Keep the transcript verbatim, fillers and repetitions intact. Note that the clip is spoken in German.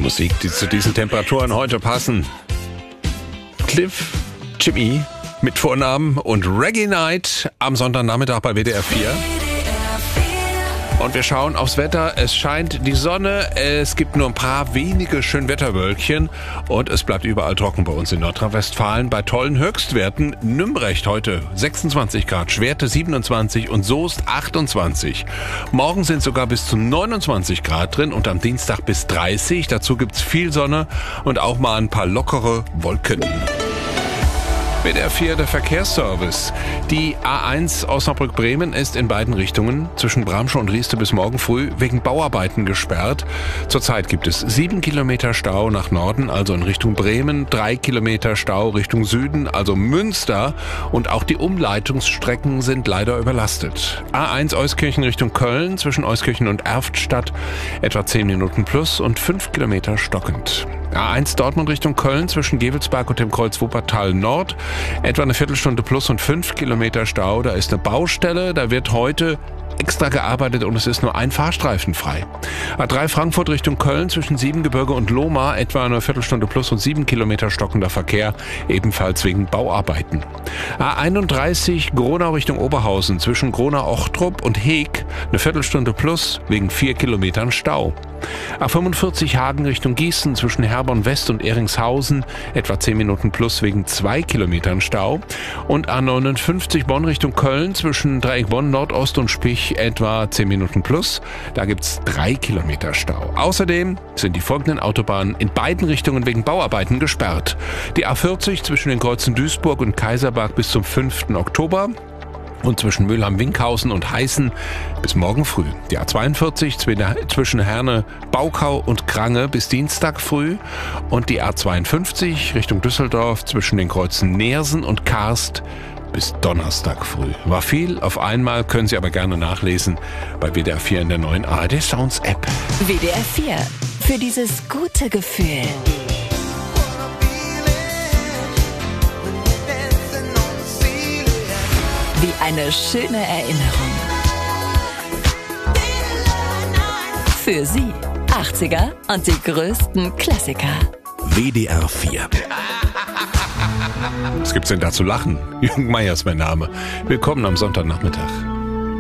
Musik, die zu diesen Temperaturen heute passen. Cliff, Jimmy mit Vornamen und Reggae Night am Sonntagnachmittag bei W D R vier. Und wir schauen aufs Wetter. Es scheint die Sonne, es gibt nur ein paar wenige Schönwetterwölkchen und es bleibt überall trocken bei uns in Nordrhein-Westfalen bei tollen Höchstwerten. Nümbrecht heute sechsundzwanzig Grad, Schwerte siebenundzwanzig und Soest achtundzwanzig. Morgen sind sogar bis zu neunundzwanzig Grad drin und am Dienstag bis dreißig. Dazu gibt's viel Sonne und auch mal ein paar lockere Wolken. W D R vier, der Verkehrsservice. Die A eins Osnabrück-Bremen ist in beiden Richtungen zwischen Bramsche und Rieste bis morgen früh wegen Bauarbeiten gesperrt. Zurzeit gibt es sieben Kilometer Stau nach Norden, also in Richtung Bremen, drei Kilometer Stau Richtung Süden, also Münster. Und auch die Umleitungsstrecken sind leider überlastet. A eins Euskirchen Richtung Köln zwischen Euskirchen und Erftstadt etwa zehn Minuten plus und fünf Kilometer stockend. A eins Dortmund Richtung Köln zwischen Gevelsberg und dem Kreuz Wuppertal Nord. Etwa eine Viertelstunde plus und fünf Kilometer Stau. Da ist eine Baustelle. Da wird heute extra gearbeitet und es ist nur ein Fahrstreifen frei. A drei Frankfurt Richtung Köln zwischen Siebengebirge und Lohmar. Etwa eine Viertelstunde plus und sieben Kilometer stockender Verkehr. Ebenfalls wegen Bauarbeiten. A einunddreißig Gronau Richtung Oberhausen zwischen Gronau-Ochtrup und Heeg. Eine Viertelstunde plus wegen vier Kilometern Stau. A fünfundvierzig Hagen Richtung Gießen zwischen Herborn West und Eringshausen etwa zehn Minuten plus wegen zwei Kilometern Stau. Und A neunundfünfzig Bonn Richtung Köln zwischen Dreieck Bonn Nordost und Spich etwa zehn Minuten plus. Da gibt's drei Kilometer Stau. Außerdem sind die folgenden Autobahnen in beiden Richtungen wegen Bauarbeiten gesperrt. Die A vierzig zwischen den Kreuzen Duisburg und Kaiserberg bis zum fünften Oktober. Und zwischen Mülheim-Winkhausen und Heißen bis morgen früh. Die A zweiundvierzig zwischen Herne, Baukau und Krange bis Dienstag früh. Und die A zweiundfünfzig Richtung Düsseldorf zwischen den Kreuzen Neersen und Karst bis Donnerstag früh. War viel auf einmal, können Sie aber gerne nachlesen bei W D R vier in der neuen A R D Sounds App. W D R vier, für dieses gute Gefühl. Wie eine schöne Erinnerung. Für Sie achtziger und die größten Klassiker. W D R vier. Was gibt's denn da zu lachen? Jürgen Meier ist mein Name. Willkommen am Sonntagnachmittag.